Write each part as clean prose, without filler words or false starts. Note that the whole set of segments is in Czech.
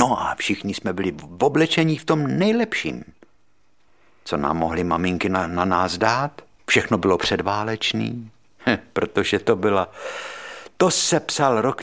No a všichni jsme byli oblečení v tom nejlepším, co nám mohly maminky na nás dát. Všechno bylo předválečný, protože to se psal rok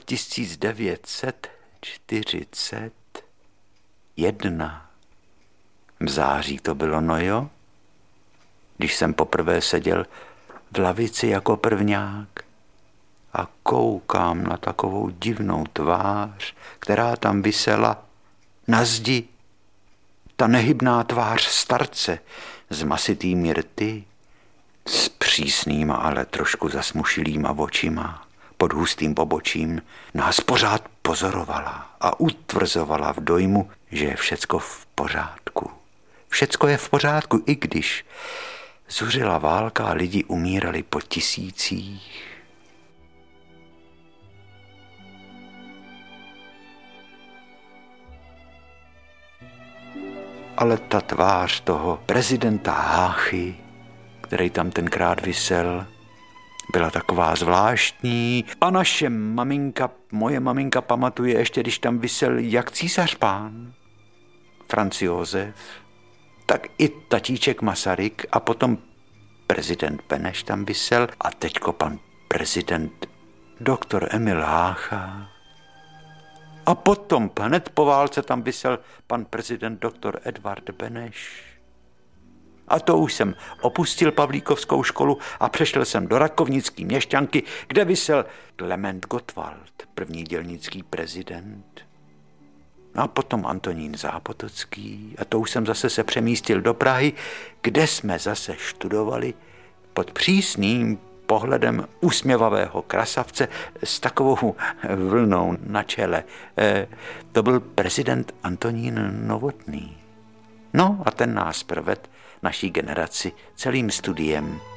1941. V září to bylo, no jo, když jsem poprvé seděl v lavici jako prvňák a koukám na takovou divnou tvář, která tam visela na zdi. Ta nehybná tvář starce s masitými rty, s přísnýma, ale trošku zasmušilýma očima, pod hustým pobočím, nás pořád pozorovala a utvrzovala v dojmu, že je všecko v pořádku. Všecko je v pořádku, i když zuřila válka a lidi umírali po tisících. Ale ta tvář toho prezidenta Háchy, který tam tenkrát visel, byla taková zvláštní. A moje maminka pamatuje ještě, když tam visel jak císař pán, Franz Josef, tak i tatíček Masaryk a potom prezident Beneš tam visel a teďko pan prezident doktor Emil Hácha. A potom hned po válce tam visel pan prezident doktor Edvard Beneš. A to už jsem opustil Pavlíkovskou školu a přešel jsem do Rakovnické Měšťanky, kde visel Klement Gottwald, první dělnický prezident. A potom Antonín Zápotocký. A to už jsem zase se přemístil do Prahy, kde jsme zase študovali pod přísným pohledem usměvavého krasavce s takovou vlnou na čele. To byl prezident Antonín Novotný. No a ten nás provedl, naší generaci, celým studiem.